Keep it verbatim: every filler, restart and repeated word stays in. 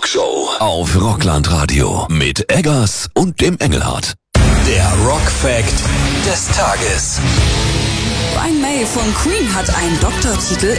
Rockshow auf Rockland Radio mit Eggers und dem Engelhardt. Der Rock-Fact des Tages. Brian May von Queen hat einen Doktortitel